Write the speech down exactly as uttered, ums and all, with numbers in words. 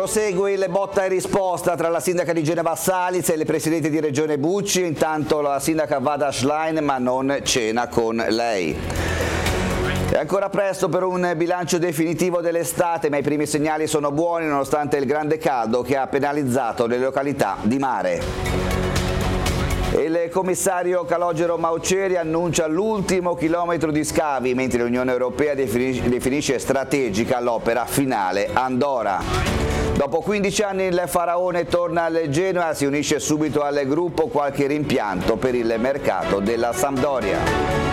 prosegue il botta e risposta tra la sindaca di Genova Saliz e il presidente di regione Bucci. Intanto la sindaca va da Schlein ma non cena con lei. È ancora presto per un bilancio definitivo dell'estate, ma i primi segnali sono buoni nonostante il grande caldo che ha penalizzato le località di mare. Il commissario Calogero Mauceri annuncia l'ultimo chilometro di scavi, mentre l'Unione Europea definisce strategica l'opera finale Andora. Dopo quindici anni il Faraone torna al Genoa, si unisce subito al gruppo, qualche rimpianto per il mercato della Sampdoria.